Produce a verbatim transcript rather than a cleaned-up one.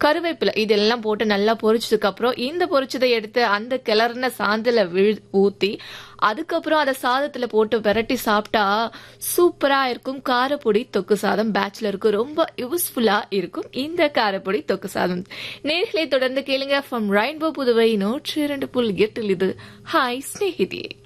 கருவேப்பிலை இதெல்லாம் போட்டு நல்லா பொரிச்சதுக்கு அப்புறம் இந்த பொரிச்சதை எடுத்து அந்த கிளறின சாந்துல ஊத்தி அதுக்கப்புறம் அதை சாதத்துல போட்டு விரட்டி சாப்பிட்டா சூப்பரா இருக்கும். காரப்பொடி தொக்கு சாதம் பேச்சுலருக்கு ரொம்ப யூஸ்ஃபுல்லா இருக்கும் இந்த காரப்பொடி தொக்கு சாதம். நேர்களை தொடர்ந்து கேளுங்க. ஃப்ரம் ரெயின்போ புதுவை நூற்றி இரண்டு புள்ளி எட்டில் இது ஹாய் ஸ்நேகிதியே.